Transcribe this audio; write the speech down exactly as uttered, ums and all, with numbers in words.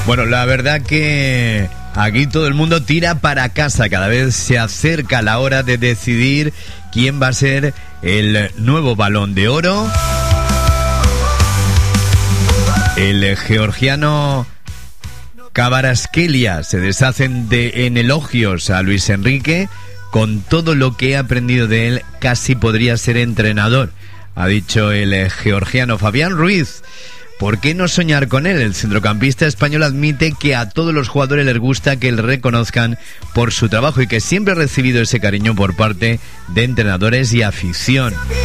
Bueno, la verdad que aquí todo el mundo tira para casa. Cada vez se acerca la hora de decidir quién va a ser el nuevo Balón de Oro. El georgiano Kvaratskhelia se deshacen de, en elogios a Luis Enrique. Con todo lo que he aprendido de él, casi podría ser entrenador, ha dicho el georgiano. Fabián Ruiz, ¿por qué no soñar con él? El centrocampista español admite que a todos los jugadores les gusta que le reconozcan por su trabajo y que siempre ha recibido ese cariño por parte de entrenadores y afición.